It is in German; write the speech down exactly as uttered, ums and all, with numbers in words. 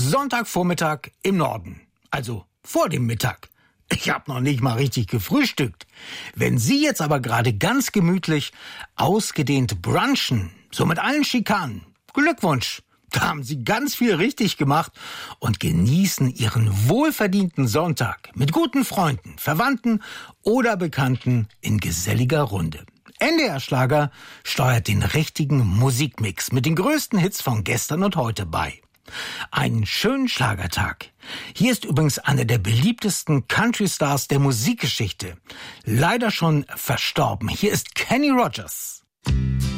Sonntagvormittag im Norden, also vor dem Mittag. Ich habe noch nicht mal richtig gefrühstückt. Wenn Sie jetzt aber gerade ganz gemütlich ausgedehnt brunchen, so mit allen Schikanen, Glückwunsch, da haben Sie ganz viel richtig gemacht und genießen Ihren wohlverdienten Sonntag mit guten Freunden, Verwandten oder Bekannten in geselliger Runde. N D R Schlager steuert den richtigen Musikmix mit den größten Hits von gestern und heute bei. Einen schönen Schlagertag. Hier ist übrigens einer der beliebtesten Country-Stars der Musikgeschichte. Leider schon verstorben. Hier ist Kenny Rogers.